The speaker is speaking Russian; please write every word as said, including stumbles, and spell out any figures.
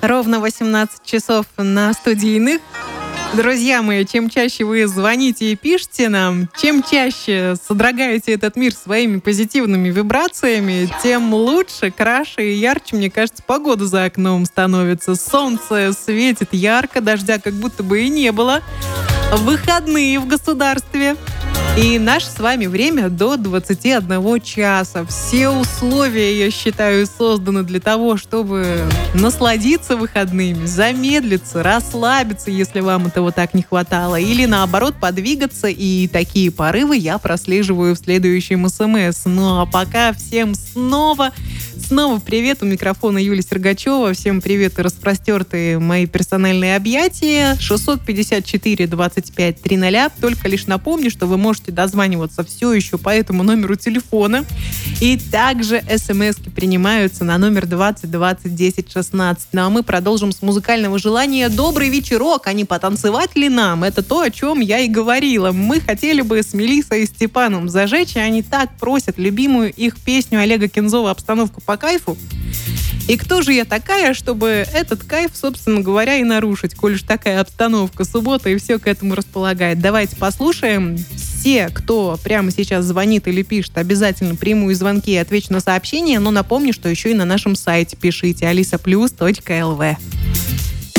Ровно восемнадцать часов на студийных. Друзья мои, чем чаще вы звоните и пишете нам, чем чаще содрогаете этот мир своими позитивными вибрациями, тем лучше, краше и ярче, мне кажется, погода за окном становится. Солнце светит ярко, дождя как будто бы и не было. Выходные в государстве. И наше с вами время до двадцати одного часа. Все условия, я считаю, созданы для того, чтобы насладиться выходными, замедлиться, расслабиться, если вам этого так не хватало, или наоборот подвигаться. И такие порывы я прослеживаю в следующем СМС. Ну а пока всем снова, снова привет. У микрофона Юлия Сергачева. Всем привет и распростертые мои персональные объятия. шестьсот пятьдесят четыре двадцать пять триста. Только лишь напомню, что вы можете дозваниваться все еще по этому номеру телефона. И также смски принимаются на номер двадцать двадцать десять шестнадцать. Ну а мы продолжим с музыкального желания. Добрый вечерок, а не потанцевать ли нам? Это то, о чем я и говорила. Мы хотели бы с Мелиссой и Степаном зажечь, и они так просят любимую их песню Олега Кензова «Обстановка по кайфу». И кто же я такая, чтобы этот кайф, собственно говоря, и нарушить, коль уж такая обстановка, суббота, и все к этому располагает. Давайте послушаем. Все, кто прямо сейчас звонит или пишет, обязательно приму и звонки и отвечу на сообщения, но напомню, что еще и на нашем сайте пишите алиса плюс точка эл ви.